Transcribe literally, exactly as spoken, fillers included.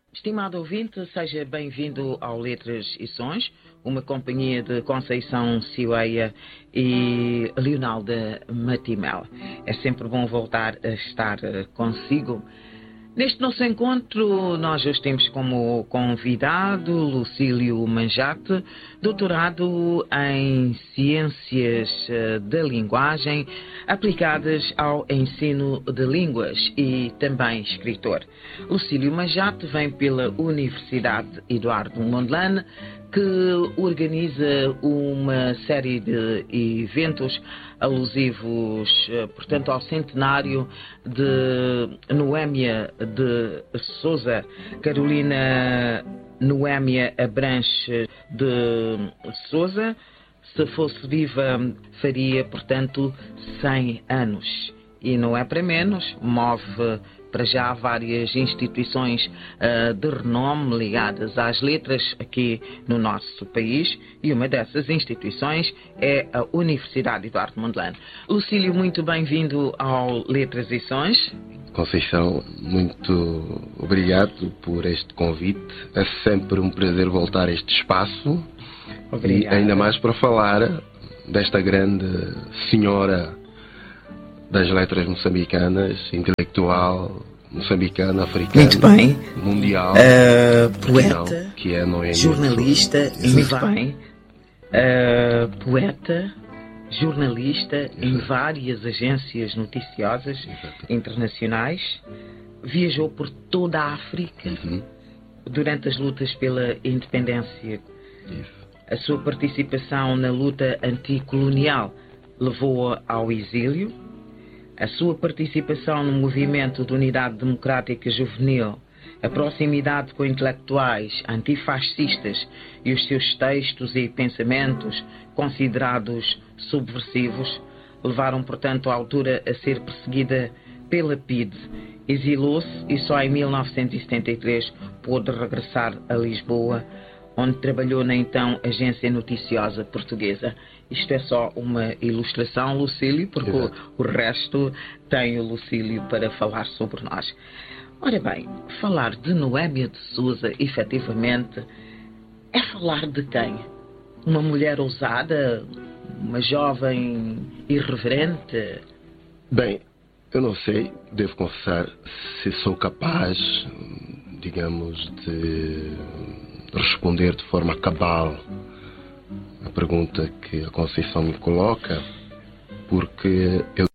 Estimado ouvinte, seja bem-vindo ao Letras e Sons, uma companhia de Conceição Cileia e Leonalda Matimel. É sempre bom voltar a estar consigo. Neste nosso encontro, nós hoje temos como convidado Lucílio Manjate, doutorado em Ciências da Linguagem aplicadas ao ensino de línguas e também escritor. Lucílio Manjate vem pela Universidade Eduardo Mondlane, que organiza uma série de eventos alusivos, portanto, ao centenário de Noémia de Sousa. Carolina Noémia Abranches de Sousa, se fosse viva, faria, portanto, cem anos. E não é para menos, move para já várias instituições uh, de renome ligadas às letras aqui no nosso país, e uma dessas instituições é a Universidade Eduardo Mondlane. Lucílio, muito bem-vindo ao Letras e Sons. Conceição, muito obrigado por este convite. É sempre um prazer voltar a este espaço. Obrigado. E ainda mais para falar desta grande senhora das letras moçambicanas, intelectual moçambicana, africana, muito bem. Mundial, uh, poeta, que é Noémia, jornalista, muito bem. Uh, poeta, jornalista Exato. Em várias agências noticiosas Exato. Internacionais, viajou por toda a África uhum. durante as lutas pela independência. Isso. A sua participação na luta anticolonial levou-a ao exílio. A sua participação no movimento de unidade democrática juvenil, a proximidade com intelectuais antifascistas e os seus textos e pensamentos considerados subversivos levaram, portanto, a autora a ser perseguida pela P I D. Exilou-se e só em mil novecentos e setenta e três pôde regressar a Lisboa, onde trabalhou na então Agência Noticiosa Portuguesa. Isto é só uma ilustração, Lucílio, porque o, o resto tem o Lucílio para falar sobre nós. Ora bem, falar de Noémia de Sousa, efetivamente, é falar de quem? Uma mulher ousada? Uma jovem irreverente? Bem, eu não sei, devo confessar, se sou capaz, digamos, de responder de forma cabal a pergunta que a Conceição me coloca, porque eu